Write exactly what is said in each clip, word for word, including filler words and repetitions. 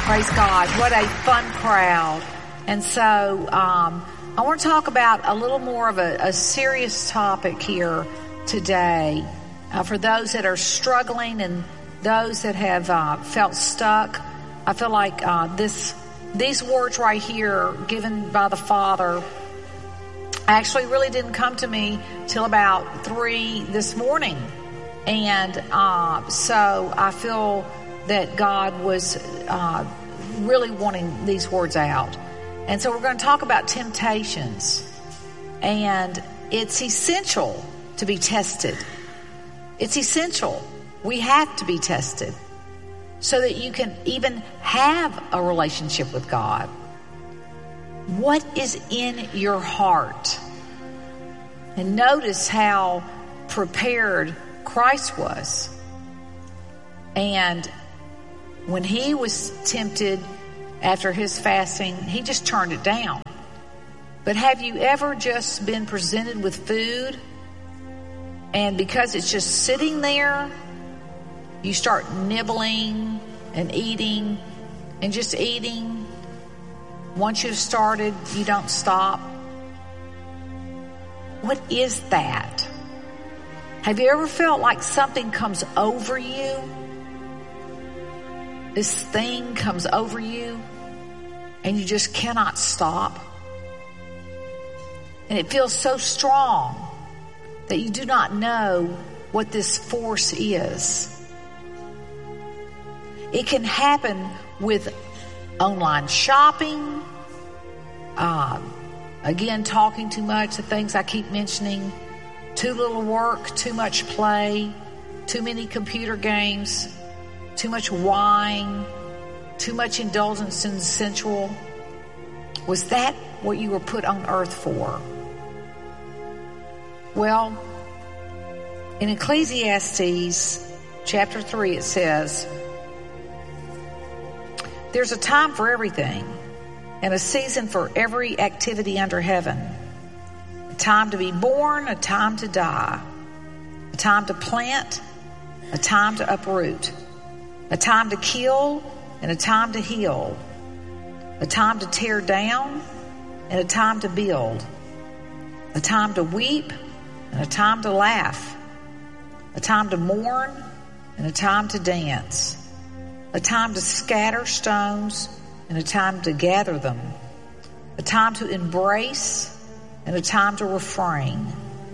Praise God. What a fun crowd. And so um, I want to talk about a little more of a, a serious topic here today uh, for those that are struggling and those that have uh, felt stuck. I feel like uh, this these words right here given by the Father actually really didn't come to me till about three this morning. And uh, so I feel that God was uh, really wanting these words out. And so we're going to talk about temptations. And it's essential to be tested. It's essential. We have to be tested so that you can even have a relationship with God. What is in your heart? And notice how prepared Christ was. And when he was tempted after his fasting, he just turned it down. But have you ever just been presented with food, and because it's just sitting there, you start nibbling and eating and just eating? Once you've started, you don't stop. What is that? Have you ever felt like something comes over you? This thing comes over you and you just cannot stop. And it feels so strong that you do not know what this force is. It can happen with online shopping, uh, again, talking too much, the things I keep mentioning, too little work, too much play, too many computer games, too much wine, too much indulgence in the sensual. Was that what you were put on earth for? Well, in Ecclesiastes chapter three, it says, there's a time for everything and a season for every activity under heaven. A time to be born, a time to die, a time to plant, a time to uproot, a time to kill and a time to heal, a time to tear down and a time to build, a time to weep and a time to laugh, a time to mourn and a time to dance, a time to scatter stones and a time to gather them, a time to embrace and a time to refrain,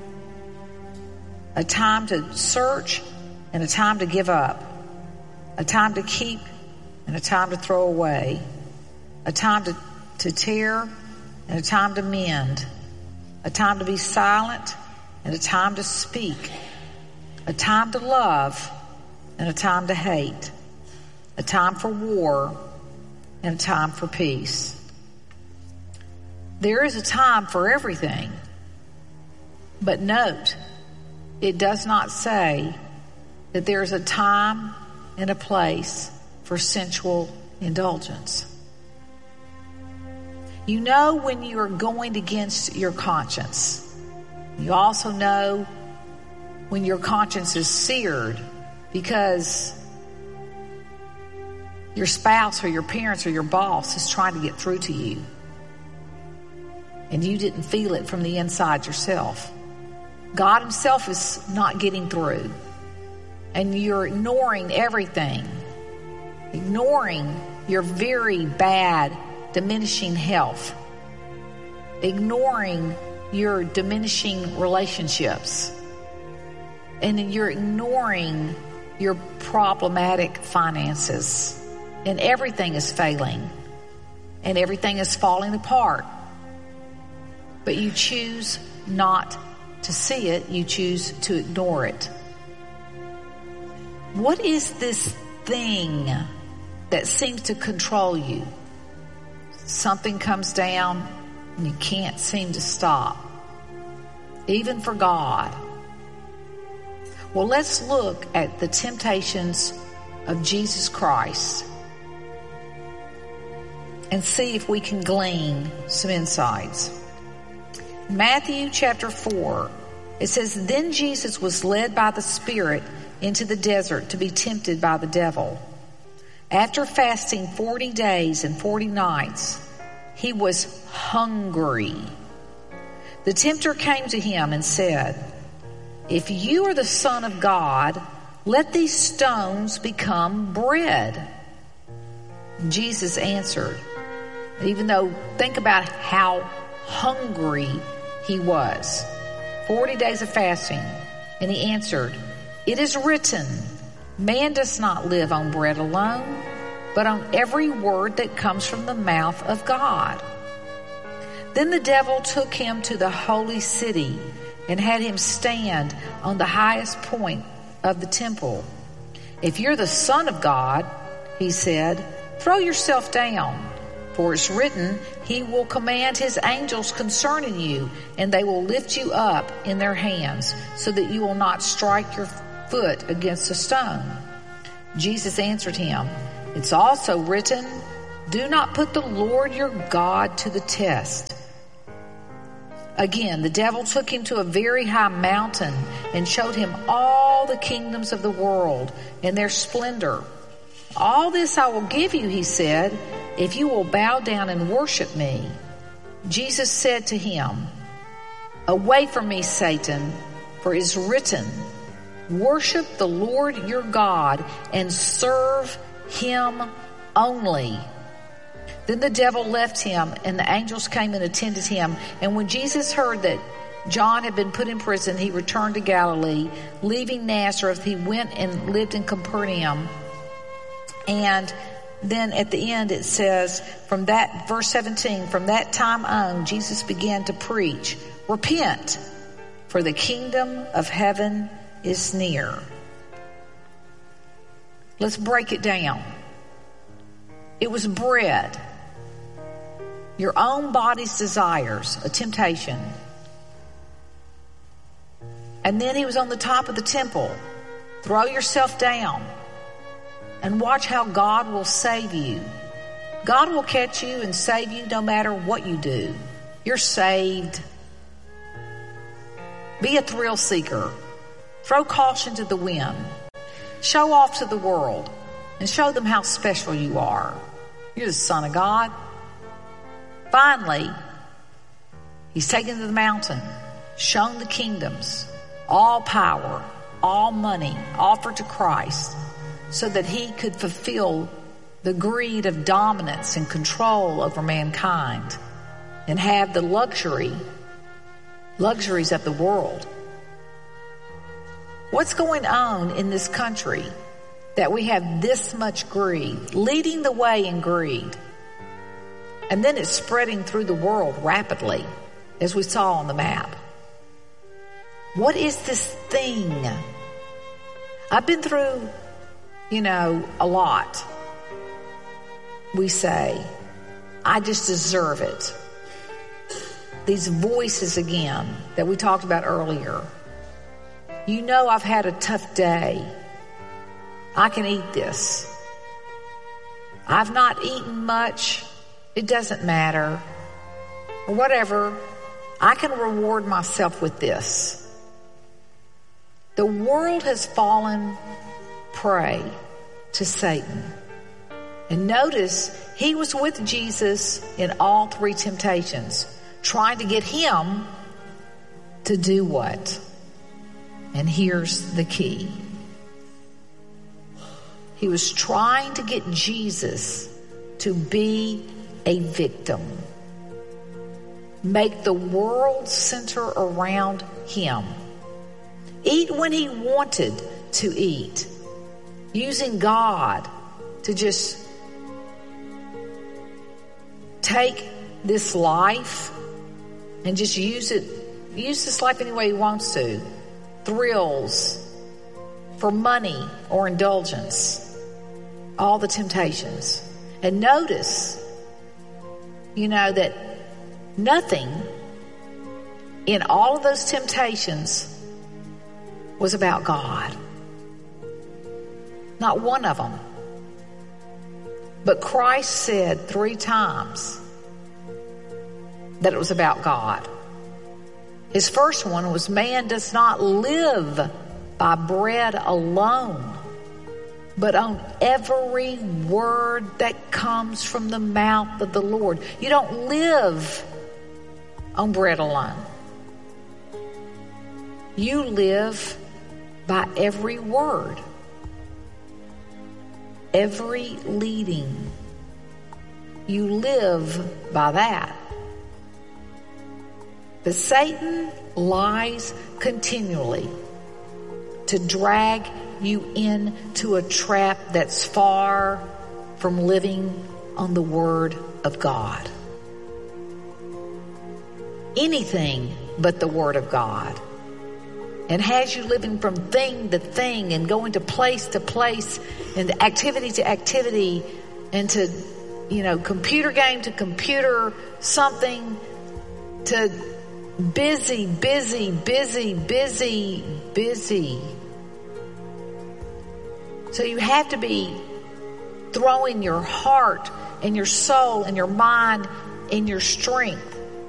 a time to search and a time to give up, a time to keep and a time to throw away, a time to, to tear and a time to mend, a time to be silent and a time to speak, a time to love and a time to hate, a time for war and a time for peace. There is a time for everything, but note, it does not say that there is a time and a place for sensual indulgence. You know when you are going against your conscience. You also know when your conscience is seared because your spouse or your parents or your boss is trying to get through to you and you didn't feel it from the inside yourself. God himself is not getting through and you're ignoring everything, ignoring your very bad, diminishing health, ignoring your diminishing relationships, and you're ignoring your problematic finances, and everything is failing, and everything is falling apart. But you choose not to see it, you choose to ignore it. What is this thing that seems to control you? Something comes down and you can't seem to stop, even for God. Well, let's look at the temptations of Jesus Christ and see if we can glean some insights. Matthew chapter four, it says, then Jesus was led by the Spirit into the desert to be tempted by the devil. After fasting forty days and forty nights, he was hungry. The tempter came to him and said, "If you are the Son of God, let these stones become bread." Jesus answered, even though, think about how hungry he was. forty days of fasting. And he answered, "It is written, man does not live on bread alone, but on every word that comes from the mouth of God." Then the devil took him to the holy city and had him stand on the highest point of the temple. "If you're the Son of God," he said, "throw yourself down. For it's written, he will command his angels concerning you, and they will lift you up in their hands, so that you will not strike your foot against a stone." Jesus answered him, "It's also written, do not put the Lord your God to the test." Again, the devil took him to a very high mountain and showed him all the kingdoms of the world and their splendor. "All this I will give you," he said, "if you will bow down and worship me." Jesus said to him, "Away from me, Satan, for it is written, worship the Lord your God and serve him only." Then the devil left him, and the angels came and attended him. And when Jesus heard that John had been put in prison, he returned to Galilee. Leaving Nazareth, he went and lived in Capernaum. And then at the end it says, from that, verse seventeen, from that time on, Jesus began to preach, "Repent, for the kingdom of heaven is near." Let's break it down. It was bread, your own body's desires, a temptation. And then he was on the top of the temple. Throw yourself down and watch how God will save you. God will catch you and save you no matter what you do. You're saved. Be a thrill seeker. Throw caution to the wind. Show off to the world and show them how special you are. You're the Son of God. Finally, he's taken to the mountain, shown the kingdoms, all power, all money offered to Christ, so that he could fulfill the greed of dominance and control over mankind and have the luxury, luxuries of the world. What's going on in this country that we have this much greed, leading the way in greed? And then it's spreading through the world rapidly, as we saw on the map. What is this thing? I've been through, you know, a lot. We say, I just deserve it. These voices again that we talked about earlier. You know, I've had a tough day. I can eat this. I've not eaten much. It doesn't matter. Or whatever. I can reward myself with this. The world has fallen prey to Satan. And notice, he was with Jesus in all three temptations, trying to get him to do what? And here's the key. He was trying to get Jesus to be a victim. Make the world center around him. Eat when he wanted to eat. Using God to just take this life and just use it, use this life any way he wants to. Thrills, for money or indulgence. All the temptations. And notice, you know, that nothing in all of those temptations was about God. Not one of them. But Christ said three times that it was about God. His first one was, man does not live by bread alone, but on every word that comes from the mouth of the Lord. You don't live on bread alone. You live by every word, every leading. You live by that. But Satan lies continually to drag you into a trap that's far from living on the Word of God. Anything but the Word of God. And has you living from thing to thing and going to place to place and activity to activity and to, you know, computer game to computer something to busy, busy, busy, busy, busy. So you have to be throwing your heart and your soul and your mind and your strength